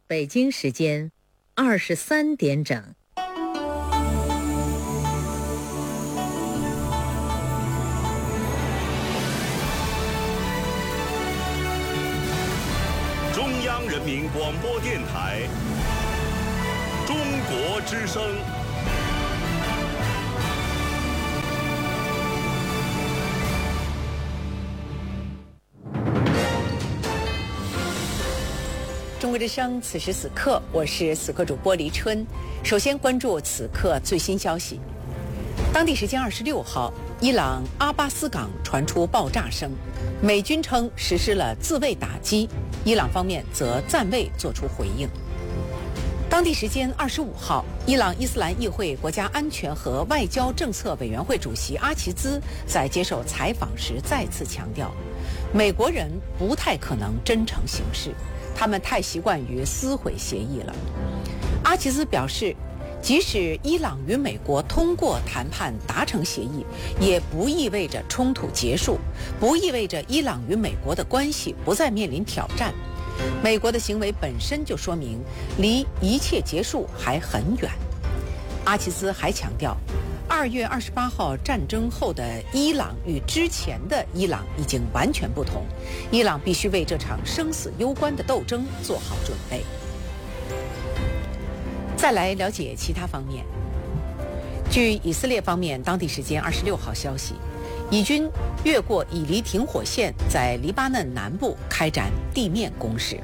北京时间23点整。 中央人民广播电台中国之声。 中国之声，此时此刻，我是此刻主播黎春。首先关注此刻最新消息。当地时间26号，伊朗阿巴斯港传出爆炸声，美军称实施了自卫打击，伊朗方面则暂未作出回应。当地时间25号，伊朗伊斯兰议会国家安全和外交政策委员会主席阿齐兹在接受采访时再次强调，美国人不太可能真诚行事，他们太习惯于撕毁协议了。阿齐兹表示，即使伊朗与美国通过谈判达成协议，也不意味着冲突结束，不意味着伊朗与美国的关系不再面临挑战。美国的行为本身就说明离一切结束还很远。阿齐兹还强调，2月28号战争后的伊朗与之前的伊朗已经完全不同，伊朗必须为这场生死攸关的斗争做好准备。再来了解其他方面。据以色列方面当地时间26号消息，以军越过以黎停火线，在黎巴嫩南部开展地面攻势。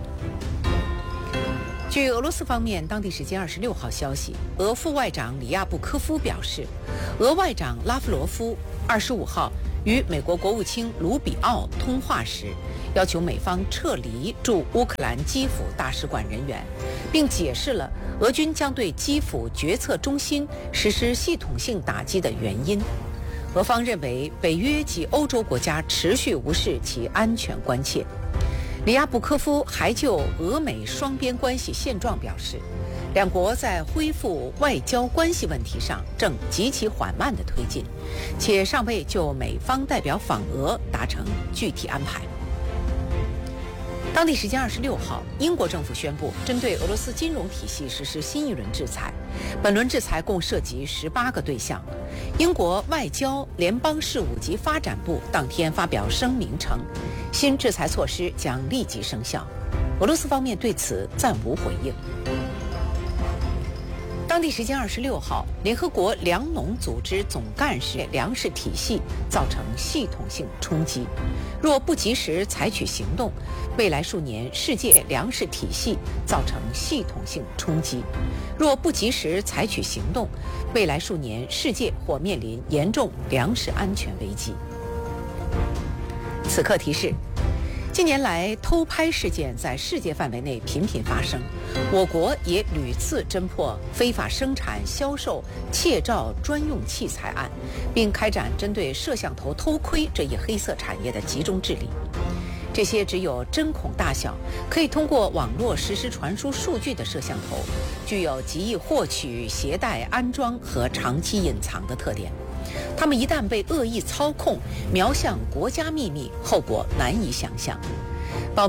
据俄罗斯方面当地时间26号消息，俄副外长里亚布科夫表示，俄外长拉夫罗夫25号与美国国务卿卢比奥通话时，要求美方撤离驻乌克兰基辅大使馆人员，并解释了俄军将对基辅决策中心实施系统性打击的原因。俄方认为北约及欧洲国家持续无视其安全关切。里亚布科夫还就俄美双边关系现状表示，两国在恢复外交关系问题上正极其缓慢地推进，且尚未就美方代表访俄达成具体安排。当地时间26号，英国政府宣布针对俄罗斯金融体系实施新一轮制裁，本轮制裁共涉及18个对象。英国外交、联邦事务及发展部当天发表声明称，新制裁措施将立即生效。俄罗斯方面对此暂无回应。当地时间26号，联合国粮农组织总干事粮食体系造成系统性冲击，若不及时采取行动，未来数年世界粮食体系造成系统性冲击。若不及时采取行动，未来数年世界或面临严重粮食安全危机。此刻提示，近年来偷拍事件在世界范围内频频发生，我国也屡次侦破非法生产、销售、窃照专用器材案，并开展针对摄像头偷窥这一黑色产业的集中治理。这些只有针孔大小，可以通过网络实时传输数据的摄像头，具有极易获取、携带、安装和长期隐藏的特点。它们一旦被恶意操控，瞄向国家秘密，后果难以想象。保